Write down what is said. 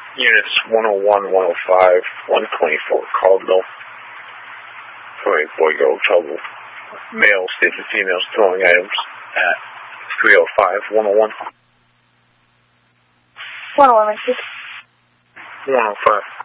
Units 101, 105, 124, Caldwell. For a boy-girl trouble. Males, stated females, throwing items at 305, 101. 101, 105.